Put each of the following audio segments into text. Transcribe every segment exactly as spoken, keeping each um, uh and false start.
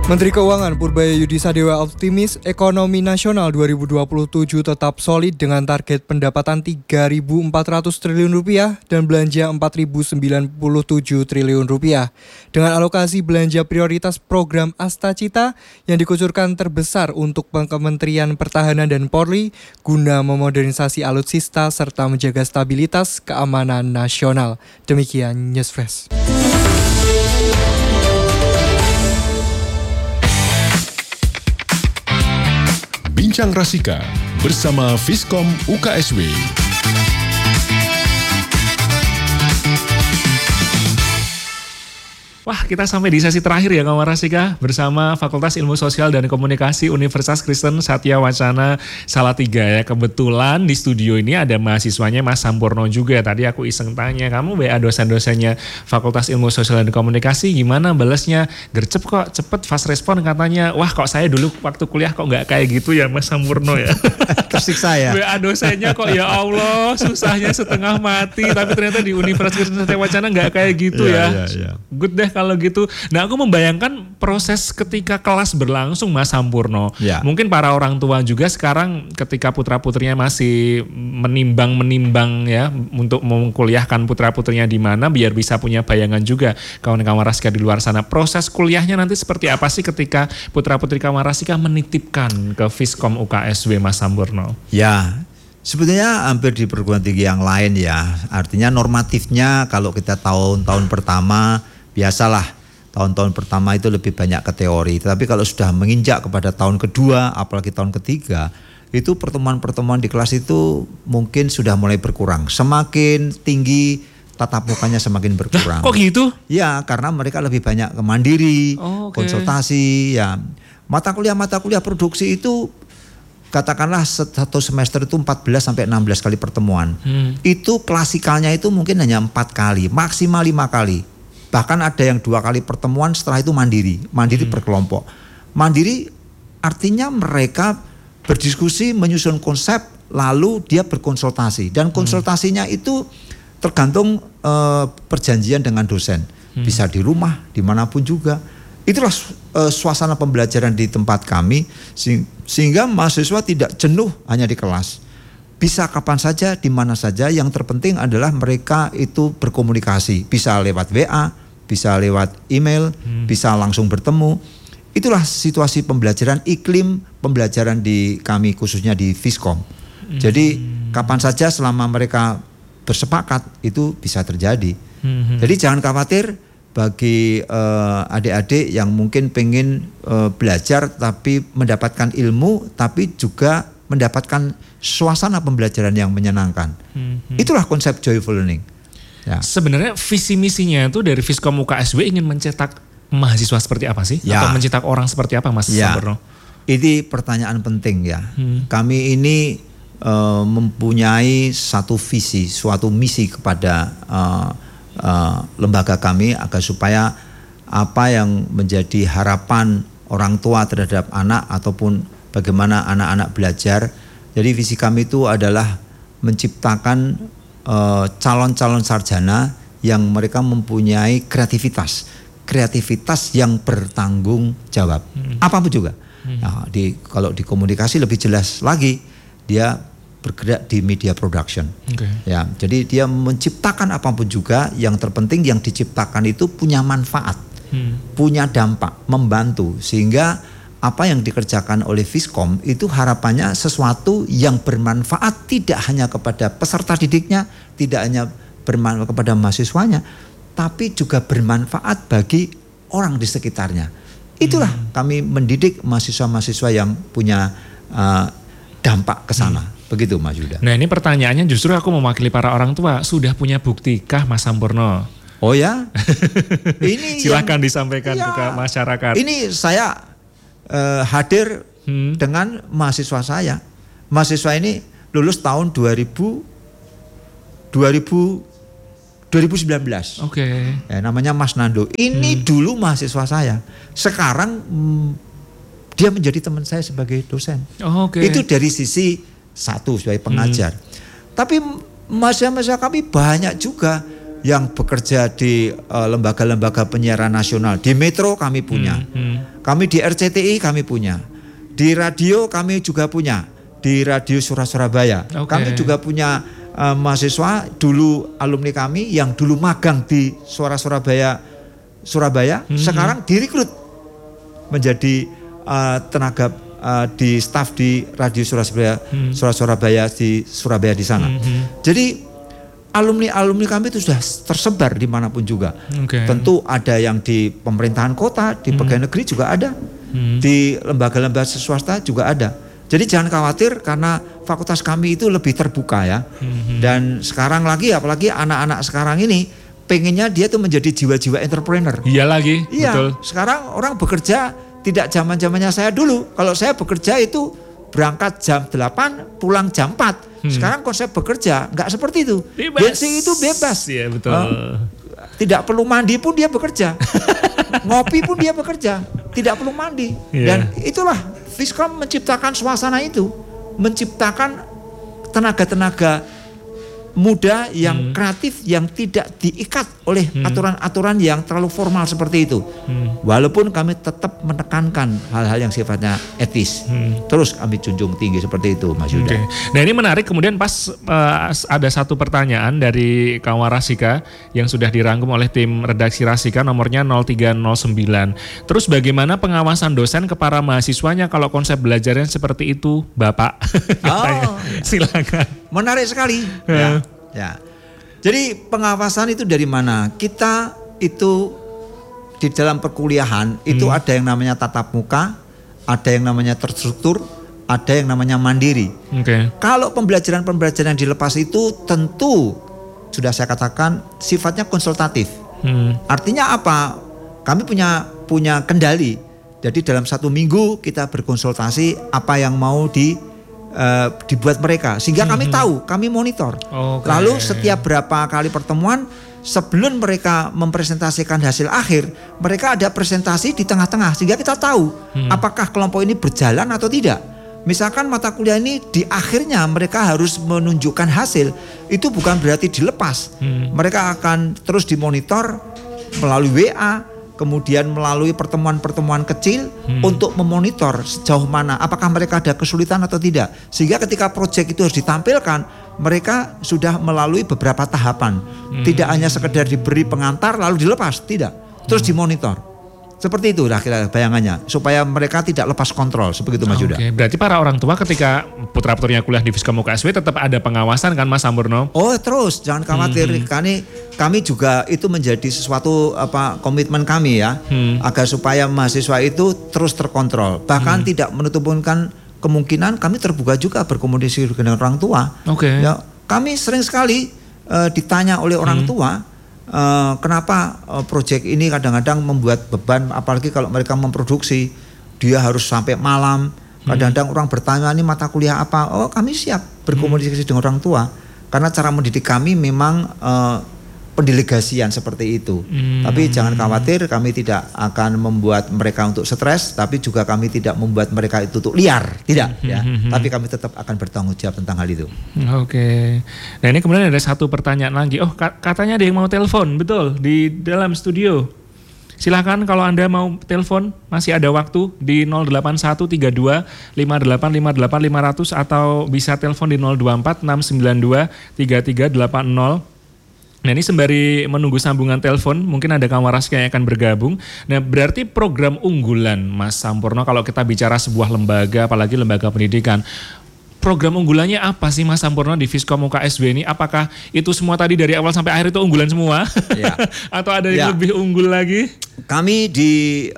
Menteri Keuangan Purbaya Yudi Sadewa optimis ekonomi nasional dua ribu dua puluh tujuh tetap solid dengan target pendapatan tiga ribu empat ratus triliun rupiah dan belanja empat ribu sembilan puluh tujuh triliun rupiah. Dengan alokasi belanja prioritas program Astacita yang dikucurkan terbesar untuk Kementerian Pertahanan dan Polri guna memodernisasi alutsista serta menjaga stabilitas keamanan nasional. Demikian Newsflash. Bincang Rasika bersama Fiskom U K S W. Wah, kita sampai di sesi terakhir ya kawan Rasika bersama Fakultas Ilmu Sosial dan Komunikasi Universitas Kristen Satya Wacana Salatiga ya. Kebetulan di studio ini ada mahasiswanya Mas Sampurno juga. Tadi aku iseng tanya, kamu B A dosen-dosennya Fakultas Ilmu Sosial dan Komunikasi gimana balesnya? Gercep kok, cepet fast respon katanya. Wah, kok saya dulu waktu kuliah kok nggak kayak gitu ya Mas Sampurno ya. Tersiksa ya. B A dosennya kok ya Allah susahnya setengah mati. Tapi ternyata di Universitas Kristen Satya Wacana nggak kayak gitu ya. ya, ya, ya. Good deh kalau gitu. Nah, aku membayangkan proses ketika kelas berlangsung Mas Sampurno. Ya. Mungkin para orang tua juga sekarang ketika putra-putrinya masih menimbang-menimbang ya untuk mengkuliahkan putra-putrinya di mana biar bisa punya bayangan juga kawan-kawan Rasika di luar sana. Proses kuliahnya nanti seperti apa sih ketika putra-putri kawan Rasika menitipkan ke Fiskom U K S W Mas Sampurno? Ya. Sebetulnya hampir di perguruan tinggi yang lain ya. Artinya normatifnya kalau kita tahun-tahun pertama biasalah, tahun-tahun pertama itu lebih banyak ke teori. Tetapi kalau sudah menginjak kepada tahun kedua, apalagi tahun ketiga, itu pertemuan-pertemuan di kelas itu mungkin sudah mulai berkurang. Semakin tinggi tatap mukanya semakin berkurang. Nah, kok gitu? Ya, karena mereka lebih banyak ke mandiri, oh, okay. konsultasi. Ya, mata kuliah-mata kuliah produksi itu katakanlah satu semester itu empat belas sampai enam belas kali pertemuan. Hmm. Itu klasikalnya itu mungkin hanya empat kali, maksimal lima kali. Bahkan ada yang dua kali pertemuan setelah itu mandiri, mandiri hmm. berkelompok. Mandiri artinya mereka berdiskusi, menyusun konsep, lalu dia berkonsultasi. Dan konsultasinya hmm. itu tergantung uh, perjanjian dengan dosen. Hmm. Bisa di rumah, dimanapun juga. Itulah uh, suasana pembelajaran di tempat kami, sehingga mahasiswa tidak jenuh hanya di kelas. Bisa kapan saja, di mana saja. Yang terpenting adalah mereka itu berkomunikasi. Bisa lewat W A, bisa lewat email, hmm. bisa langsung bertemu. Itulah situasi pembelajaran, iklim pembelajaran di kami khususnya di Fiskom. Hmm. Jadi kapan saja selama mereka bersepakat itu bisa terjadi. Hmm. Jadi jangan khawatir bagi uh, adik-adik yang mungkin pengen uh, belajar tapi mendapatkan ilmu tapi juga mendapatkan suasana pembelajaran yang menyenangkan. Hmm. Itulah konsep joyful learning. Ya. Sebenarnya visi misinya itu dari Fiskom U K S W ingin mencetak mahasiswa seperti apa sih? Ya. Atau mencetak orang seperti apa Mas ya. Sampurno? Ini pertanyaan penting ya. Hmm. Kami ini uh, mempunyai satu visi, suatu misi kepada uh, uh, lembaga kami agar supaya apa yang menjadi harapan orang tua terhadap anak ataupun bagaimana anak-anak belajar. Jadi visi kami itu adalah menciptakan Uh, calon-calon sarjana yang mereka mempunyai kreativitas, kreativitas yang bertanggung jawab, hmm. apapun juga. Hmm. Nah, di, kalau di komunikasi lebih jelas lagi, dia bergerak di media production. Okay. Ya, jadi dia menciptakan apapun juga, yang terpenting yang diciptakan itu punya manfaat, hmm. punya dampak, membantu, sehingga apa yang dikerjakan oleh Fiskom itu harapannya sesuatu yang bermanfaat tidak hanya kepada peserta didiknya, tidak hanya bermanfaat kepada mahasiswanya, tapi juga bermanfaat bagi orang di sekitarnya. Itulah hmm. kami mendidik mahasiswa-mahasiswa yang punya uh, dampak ke sana. Hmm. Begitu Mas Yuda. Nah, ini pertanyaannya justru aku mewakili para orang tua. Sudah punya buktikah Mas Sampurno? Oh ya? Ini silakan yang, disampaikan ya, ke masyarakat. Ini saya Uh, hadir hmm. dengan mahasiswa saya. Mahasiswa ini lulus tahun dua ribu, dua ribu, dua ribu sembilan belas. Oke. Okay. Ya, namanya Mas Nando. Ini hmm. dulu mahasiswa saya. Sekarang hmm, dia menjadi teman saya sebagai dosen. Oh, okay. Itu dari sisi satu sebagai pengajar. Hmm. Tapi mahasiswa-mahasiswa kami banyak juga yang bekerja di uh, lembaga-lembaga penyiaran nasional. Di Metro kami punya. Hmm. Hmm. Kami di R C T I kami punya. Di radio kami juga punya. Di Radio Suara Surabaya. Okay. Kami juga punya uh, mahasiswa dulu alumni kami yang dulu magang di Suara Surabaya Surabaya, hmm. sekarang direkrut menjadi uh, tenaga uh, di staf di Radio Suara Surabaya, hmm. Suara Surabaya di Surabaya di sana. Hmm. Jadi alumni-alumni kami itu sudah tersebar dimanapun juga. Okay. Tentu ada yang di pemerintahan kota, di hmm. pegawai negeri juga ada, hmm. di lembaga-lembaga swasta juga ada. Jadi jangan khawatir karena fakultas kami itu lebih terbuka ya. Hmm. Dan sekarang lagi apalagi anak-anak sekarang ini pengennya dia tuh menjadi jiwa-jiwa entrepreneur. Iya lagi, iya, betul. Sekarang orang bekerja tidak zaman-zamannya saya dulu. Kalau saya bekerja itu berangkat jam delapan, pulang jam empat. Hmm. Sekarang konsep bekerja nggak seperti itu. Bensin itu bebas. Iya, betul. Uh, tidak perlu mandi pun dia bekerja. Ngopi pun dia bekerja. Tidak perlu mandi. Yeah. Dan itulah Fiskom menciptakan suasana itu. Menciptakan tenaga-tenaga muda yang hmm. kreatif yang tidak diikat oleh hmm. aturan-aturan yang terlalu formal seperti itu. Hmm. Walaupun kami tetap menekankan hal-hal yang sifatnya etis. Hmm. Terus kami junjung tinggi seperti itu, Mas Yuda. Okay. Nah, ini menarik kemudian pas uh, ada satu pertanyaan dari kawan Rasika yang sudah dirangkum oleh tim redaksi Rasika nomornya nol tiga nol sembilan. Terus bagaimana pengawasan dosen ke para mahasiswanya kalau konsep belajarnya seperti itu, Bapak? Oh, silakan. Menarik sekali. Ya. Ya. Jadi pengawasan itu dari mana? Kita itu di dalam perkuliahan hmm. itu ada yang namanya tatap muka, ada yang namanya terstruktur, ada yang namanya mandiri. Okay. Kalau pembelajaran-pembelajaran yang dilepas itu tentu sudah saya katakan sifatnya konsultatif. Hmm. Artinya apa? Kami punya punya kendali. Jadi dalam satu minggu kita berkonsultasi apa yang mau di Uh, dibuat mereka sehingga kami tahu, kami monitor. Okay. Lalu setiap berapa kali pertemuan sebelum mereka mempresentasikan hasil akhir, mereka ada presentasi di tengah-tengah sehingga kita tahu hmm. apakah kelompok ini berjalan atau tidak. Misalkan mata kuliah ini di akhirnya mereka harus menunjukkan hasil, itu bukan berarti dilepas. Hmm. Mereka akan terus dimonitor melalui W A, kemudian melalui pertemuan-pertemuan kecil hmm. untuk memonitor sejauh mana apakah mereka ada kesulitan atau tidak, sehingga ketika proyek itu harus ditampilkan mereka sudah melalui beberapa tahapan, hmm. tidak hanya sekedar diberi pengantar lalu dilepas, tidak, terus hmm. dimonitor. Seperti itu lah kira bayangannya, supaya mereka tidak lepas kontrol, seperti itu Mas Yuda. Oke, berarti para orang tua ketika putra-putrinya kuliah di Fiskom U K S W tetap ada pengawasan kan Mas Sampurno? Oh terus, jangan khawatir, hmm. kami, kami juga itu menjadi sesuatu apa komitmen kami ya, hmm. agar supaya mahasiswa itu terus terkontrol, bahkan hmm. tidak menutupkan kemungkinan kami terbuka juga berkomunikasi dengan orang tua. Oke. Okay. Ya, kami sering sekali uh, ditanya oleh orang hmm. tua. Uh, kenapa uh, proyek ini kadang-kadang membuat beban, apalagi kalau mereka memproduksi dia harus sampai malam. Kadang-kadang hmm. orang bertanya ini mata kuliah apa? Oh kami siap berkomunikasi hmm. dengan orang tua karena cara mendidik kami memang uh, pendelegasian seperti itu. Hmm. Tapi jangan khawatir, kami tidak akan membuat mereka untuk stres, tapi juga kami tidak membuat mereka itu untuk liar, tidak. Hmm. Ya. Hmm. Tapi kami tetap akan bertanggung jawab tentang hal itu. Oke. Nah ini kemudian ada satu pertanyaan lagi. Oh katanya ada yang mau telepon, betul di dalam studio. Silahkan kalau Anda mau telepon, masih ada waktu di nol delapan satu tiga dua lima delapan lima delapan lima nol nol atau bisa telepon di nol dua empat enam sembilan dua tiga tiga delapan nol. Nah ini sembari menunggu sambungan telepon, mungkin ada kawan Rasika yang akan bergabung. Nah berarti program unggulan Mas Sampurno kalau kita bicara sebuah lembaga, apalagi lembaga pendidikan, program unggulannya apa sih Mas Sampurno di Fiskom U K S W ini? Apakah itu semua tadi dari awal sampai akhir itu unggulan semua? Ya. Atau ada yang ya. lebih unggul lagi? Kami di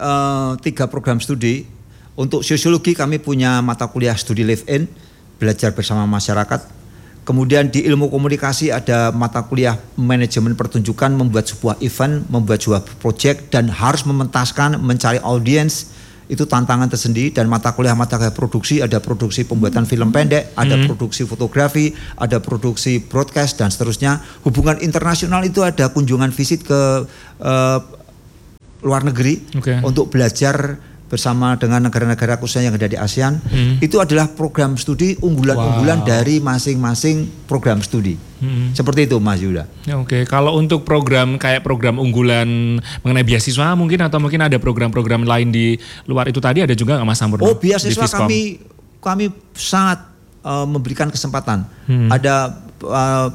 uh, tiga program studi, untuk sosiologi kami punya mata kuliah studi live-in, belajar bersama masyarakat. Kemudian di ilmu komunikasi ada mata kuliah manajemen pertunjukan, membuat sebuah event, membuat sebuah proyek dan harus mementaskan, mencari audiens, itu tantangan tersendiri. Dan mata kuliah-mata kuliah produksi, ada produksi pembuatan film pendek, ada hmm. produksi fotografi, ada produksi broadcast dan seterusnya. Hubungan internasional itu ada kunjungan visit ke uh, luar negeri okay. untuk belajar bersama dengan negara-negara khususnya yang ada di ASEAN, hmm. itu adalah program studi unggulan-unggulan wow. dari masing-masing program studi. Hmm. Seperti itu Mas Yuda. Ya, Oke, okay. Kalau untuk program kayak program unggulan mengenai beasiswa mungkin atau mungkin ada program-program lain di luar itu tadi ada juga nggak Mas Sampurno? Oh beasiswa kami kami sangat uh, memberikan kesempatan. Hmm. Ada uh,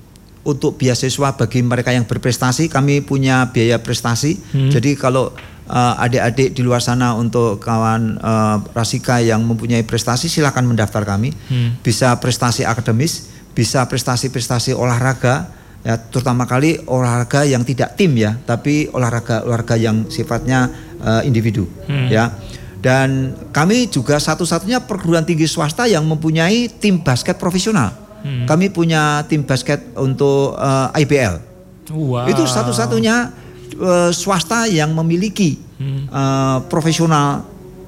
untuk beasiswa bagi mereka yang berprestasi, kami punya biaya prestasi. Hmm. Jadi kalau Uh, adik-adik di luar sana untuk kawan uh, Rasika yang mempunyai prestasi silakan mendaftar kami. Hmm. Bisa prestasi akademis, bisa prestasi-prestasi olahraga, ya terutama kali olahraga yang tidak tim ya, tapi olahraga-olahraga yang sifatnya uh, individu, hmm. ya. Dan kami juga satu-satunya perguruan tinggi swasta yang mempunyai tim basket profesional. Hmm. Kami punya tim basket untuk uh, I B L. Wow. Itu satu-satunya Uh, swasta yang memiliki hmm. uh, profesional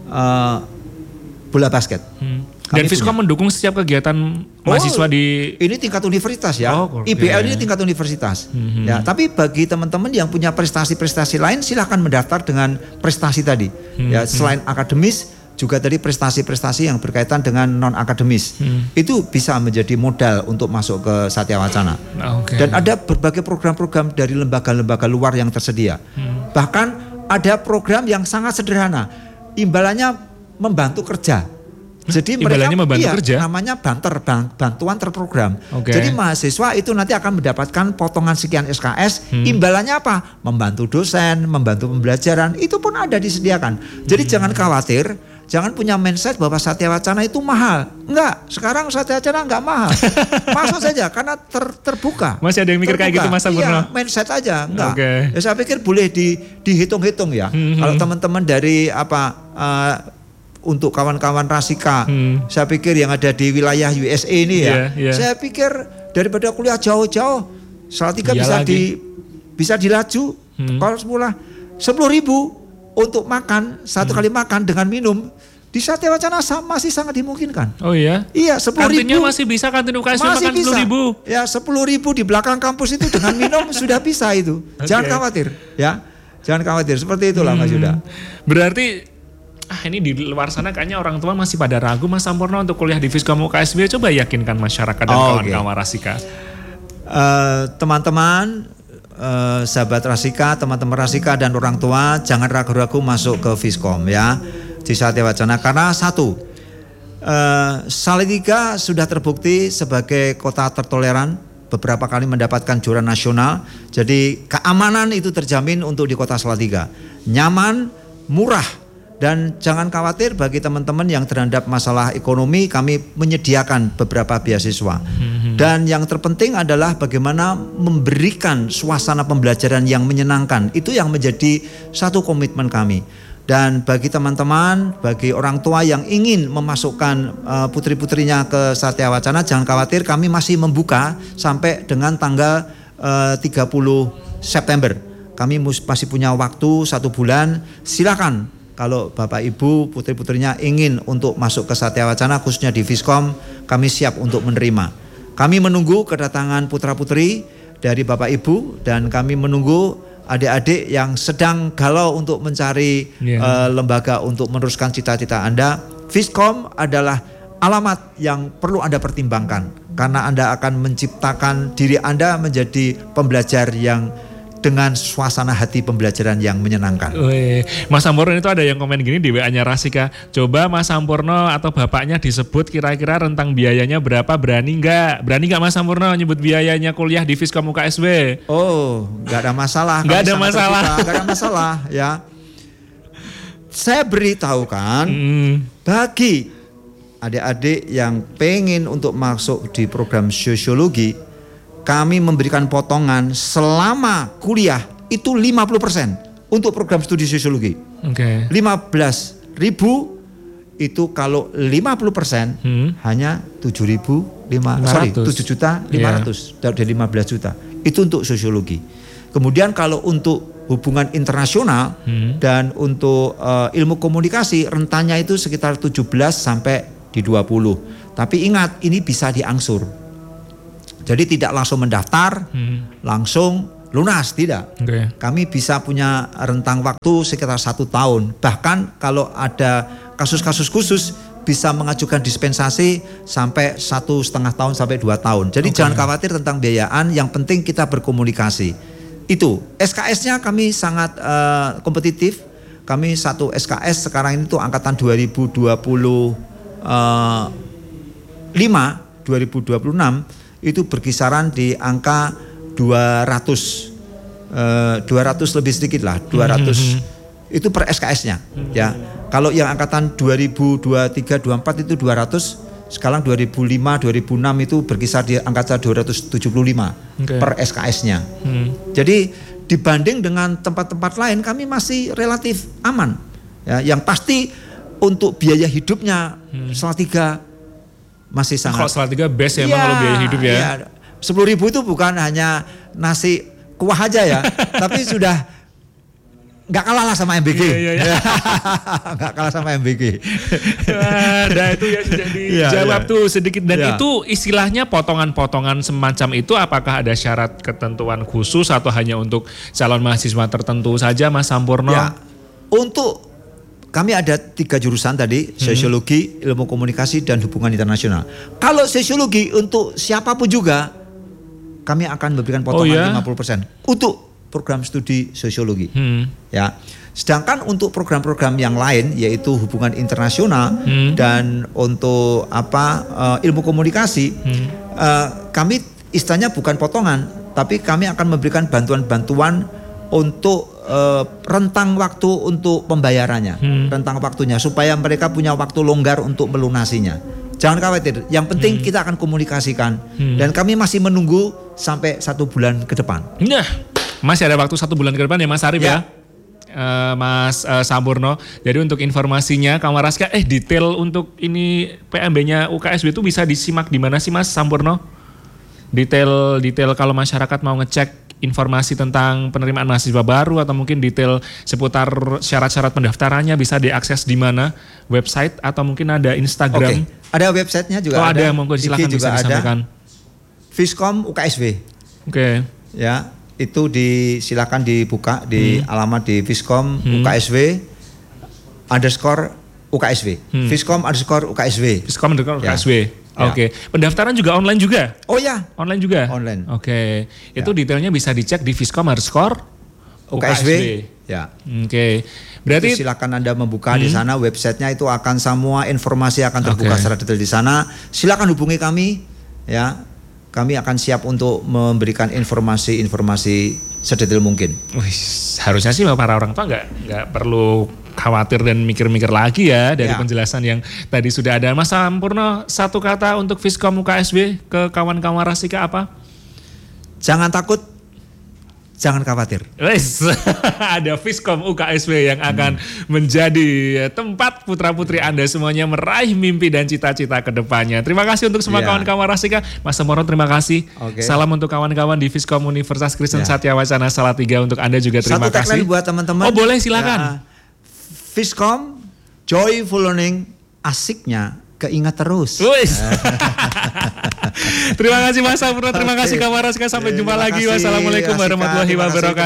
uh, bola basket. Hmm. Dan Fiskom mendukung setiap kegiatan oh, mahasiswa di ini tingkat universitas ya. Oh, I B L yeah. ini tingkat universitas. Hmm. Ya, tapi bagi teman-teman yang punya prestasi-prestasi lain silahkan mendaftar dengan prestasi tadi. Hmm. Ya, selain hmm. akademis juga tadi prestasi-prestasi yang berkaitan dengan non akademis hmm. itu bisa menjadi modal untuk masuk ke Satya Wacana. Okay. Dan ada berbagai program-program dari lembaga-lembaga luar yang tersedia. Hmm. Bahkan ada program yang sangat sederhana, imbalannya membantu kerja. Jadi mereka iya, kerja? namanya banter, bantuan terprogram. Okay. Jadi mahasiswa itu nanti akan mendapatkan potongan sekian S K S, hmm. imbalannya apa? Membantu dosen, membantu pembelajaran, itu pun ada disediakan. Jadi hmm. jangan khawatir, jangan punya mindset bahwa Satya Wacana itu mahal. Enggak, sekarang Satya Wacana enggak mahal. Masuk saja karena ter, terbuka. Masih ada yang mikir terbuka. Kayak gitu Mas Sampurno? Iya, mindset aja, enggak. Okay. Ya, saya pikir boleh di, dihitung-hitung ya. Hmm. Kalau teman-teman dari apa... Uh, untuk kawan-kawan Rasika, hmm. saya pikir yang ada di wilayah U S A ini ya, yeah, yeah. saya pikir daripada kuliah jauh-jauh, Salatiga yeah, bisa lagi. di bisa dilaju. Hmm. Kalau semula sepuluh ribu untuk makan satu hmm. kali makan dengan minum di Satya Wacana masih sangat dimungkinkan. Oh iya? Iya, sepuluh ribu. Kantinnya masih bisa kantin U K S W makan sepuluh ribu. Ya sepuluh ribu di belakang kampus itu dengan minum sudah bisa itu. Okay. Jangan khawatir, ya, jangan khawatir. Seperti itulah hmm. Mas Yuda. Berarti ah ini di luar sana kayaknya orang tua masih pada ragu Mas Sampurno untuk kuliah di Fiskom U K S W. Coba yakinkan masyarakat dan oh, kawan-kawan okay. Rasika. Uh, teman-teman, uh, sahabat Rasika, teman-teman Rasika dan orang tua jangan ragu-ragu masuk ke Fiskom ya di Satya Wacana karena satu, uh, Salatiga sudah terbukti sebagai kota tertoleran, beberapa kali mendapatkan juara nasional. Jadi keamanan itu terjamin untuk di kota Salatiga, nyaman, murah. Dan jangan khawatir bagi teman-teman yang terhadap masalah ekonomi, kami menyediakan beberapa beasiswa. Mm-hmm. Dan yang terpenting adalah bagaimana memberikan suasana pembelajaran yang menyenangkan. Itu yang menjadi satu komitmen kami. Dan bagi teman-teman, bagi orang tua yang ingin memasukkan uh, putri-putrinya ke Satya Wacana, jangan khawatir, kami masih membuka sampai dengan tanggal uh, tiga puluh September. Kami masih punya waktu satu bulan, silakan. Kalau Bapak Ibu putri-putrinya ingin untuk masuk ke Satya Wacana khususnya di Fiskom, kami siap untuk menerima. Kami menunggu kedatangan putra-putri dari Bapak Ibu dan kami menunggu adik-adik yang sedang galau untuk mencari yeah. uh, lembaga untuk meneruskan cita-cita Anda. Fiskom adalah alamat yang perlu Anda pertimbangkan karena Anda akan menciptakan diri Anda menjadi pembelajar yang dengan suasana hati pembelajaran yang menyenangkan. Wih, Mas Sampurno itu ada yang komen gini di W A-nya Rasika. Coba Mas Sampurno atau bapaknya disebut kira-kira rentang biayanya berapa, berani nggak? Berani nggak Mas Sampurno nyebut biayanya kuliah di Fiskom U K S W? Oh, nggak ada masalah. Nggak ada masalah. Nggak ada masalah ya. Saya beritahukan hmm. bagi adik-adik yang pengen untuk masuk di program sosiologi, kami memberikan potongan selama kuliah itu lima puluh persen untuk program studi sosiologi. Oke. Okay. lima belas ribu itu kalau lima puluh persen hmm. hanya tujuh ribu lima sorry tujuh juta lima ratus yeah. dari lima belas juta. Itu untuk sosiologi. Kemudian kalau untuk hubungan internasional hmm. dan untuk uh, ilmu komunikasi rentannya itu sekitar tujuh belas sampai di dua puluh. Tapi ingat ini bisa diangsur. Jadi tidak langsung mendaftar, hmm. langsung lunas, tidak. Okay. Kami bisa punya rentang waktu sekitar satu tahun. Bahkan kalau ada kasus-kasus khusus bisa mengajukan dispensasi sampai satu setengah tahun sampai dua tahun. Jadi Okay. jangan khawatir tentang biayaan. Yang penting kita berkomunikasi. Itu S K S-nya kami sangat uh, kompetitif. Kami satu S K S sekarang ini tuh angkatan dua ribu dua puluh lima, dua ribu dua puluh enam itu berkisaran di angka dua ratus, uh, dua ratus lebih sedikit lah, dua ratus mm-hmm. itu per S K S-nya, mm-hmm. ya. Kalau yang angkatan dua ribu dua puluh tiga, dua puluh empat itu dua ratus, sekarang dua ribu lima, dua ribu enam itu berkisar di angka dua ratus tujuh puluh lima okay. per S K S-nya. Mm. Jadi dibanding dengan tempat-tempat lain kami masih relatif aman. Ya, yang pasti untuk biaya hidupnya mm. Salatiga masih sangat. Kalau Salatiga best ya, emang kalau biaya hidup ya. ya. Sepuluh ribu itu bukan hanya nasi kuah aja ya, tapi sudah nggak kalah lah sama M B G, iya, iya, iya. nggak kalah sama M B G. Nah itu ya sudah dijawab iya, tuh sedikit dan iya. Itu istilahnya potongan-potongan semacam itu apakah ada syarat ketentuan khusus atau hanya untuk calon mahasiswa tertentu saja, Mas Sampurno? Ya, untuk kami ada tiga jurusan tadi, hmm. sosiologi, ilmu komunikasi, dan hubungan internasional. Kalau sosiologi untuk siapapun juga, kami akan memberikan potongan oh, ya? lima puluh persen untuk program studi sosiologi. Hmm. Ya. Sedangkan untuk program-program yang lain, yaitu hubungan internasional hmm. dan untuk apa uh, ilmu komunikasi, hmm. uh, kami istilahnya bukan potongan, tapi kami akan memberikan bantuan-bantuan untuk uh, rentang waktu untuk pembayarannya, hmm. rentang waktunya supaya mereka punya waktu longgar untuk melunasinya. Jangan khawatir, yang penting hmm. kita akan komunikasikan hmm. dan kami masih menunggu sampai satu bulan ke depan. Nah, masih ada waktu satu bulan ke depan ya Mas Arif ya, ya? Uh, Mas uh, Sampurno. Jadi untuk informasinya Kamaraska, eh detail untuk ini P M B-nya U K S W itu bisa disimak di mana sih Mas Sampurno? Detail detail kalau masyarakat mau ngecek informasi tentang penerimaan mahasiswa baru atau mungkin detail seputar syarat-syarat pendaftarannya bisa diakses di mana? Website atau mungkin ada Instagram? Okay. Ada websitenya juga. Oh ada, ada. monggo silakan bisa disampaikan. Fiskom U K S W. Oke. Okay. Ya, itu disilakan dibuka di hmm. alamat di Fiskom hmm. U K S W underscore U K S W. Hmm. Fiskom underscore U K S W. Fiskom underscore U K S W. Ya. Oke, okay. Pendaftaran juga online juga? Oh ya, online juga. Online. Oke, okay. Itu ya. Detailnya bisa dicek di Fiskom underscore U K S W. Ya. Oke, okay. Berarti itu silakan Anda membuka hmm. di sana websitenya itu akan semua informasi akan terbuka okay. secara detail di sana. Silakan hubungi kami, ya. Kami akan siap untuk memberikan informasi-informasi sedetail mungkin. Wih, harusnya sih para orang tua nggak nggak perlu khawatir dan mikir-mikir lagi ya dari ya. Penjelasan yang tadi sudah ada. Mas Sampurno, satu kata untuk Fiskom U K S W ke kawan-kawan Rasika apa? Jangan takut, jangan khawatir. Wes, ada Fiskom U K S W yang akan hmm. menjadi tempat putra-putri Anda semuanya meraih mimpi dan cita-cita ke depannya. Terima kasih untuk semua ya. Kawan-kawan Rasika. Mas Sampurno terima kasih. Okay. Salam untuk kawan-kawan di Fiskom Universitas Kristen ya. Satya Wacana Salatiga. Untuk Anda juga terima Satu kasih. Satu buat teman-teman. Oh boleh silakan. Ya. Fiskom, joyful learning, asiknya keingat terus. Terima kasih Mas Sampurno, terima kasih Kawan Rasika, sampai jumpa lagi. Wassalamualaikum warahmatullahi wabarakatuh.